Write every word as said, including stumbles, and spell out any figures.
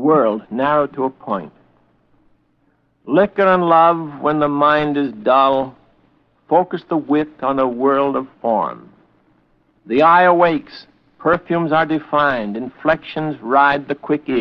world narrowed to a point. Liquor and love, when the mind is dull, focus the wit on a world of form. The eye awakes, perfumes are defined, inflections ride the quick ear.